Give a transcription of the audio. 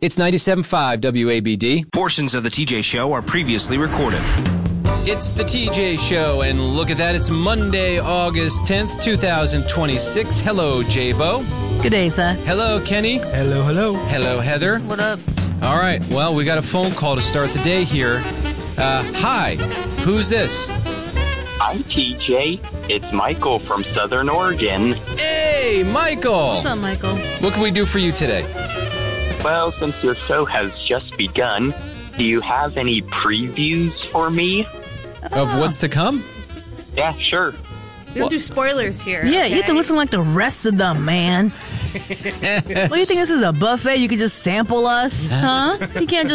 It's 97.5 WABD. Portions of the TJ Show are previously recorded. It's the TJ Show, and look at that. It's Monday, August 10th, 2026. Hello, J-Bo. Good day, sir. Hello, Kenny. Hello, hello. Hello, Heather. What up? All right, well, we got a phone call to start the day here. Hi, who's this? Hi, TJ. It's Michael from Southern Oregon. Hey, Michael. What's up, Michael? What can we do for you today? Well, since your show has just begun, do you have any previews for me? Of what's to come? Yeah, sure. We don't do spoilers here. Yeah, okay? you have to listen like the rest of them, man. What do you think, this is a buffet? You can just sample us? Huh? You can't just